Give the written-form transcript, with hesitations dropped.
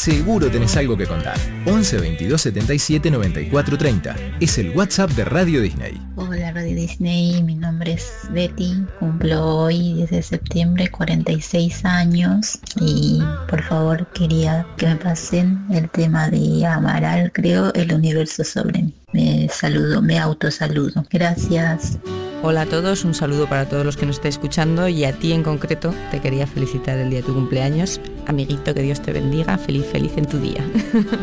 seguro tenés algo que contar. 11 22 77 94 30. Es el WhatsApp de Radio Disney. Hola Radio Disney, mi nombre es Betty, cumplo hoy 10 de septiembre 46 años y por favor quería que me pasen el tema de Amaral, creo, El universo sobre mí. Me autosaludo. Gracias. Hola a todos, un saludo para todos los que nos estáis escuchando y a ti en concreto te quería felicitar el día de tu cumpleaños. Amiguito, que Dios te bendiga, feliz en tu día.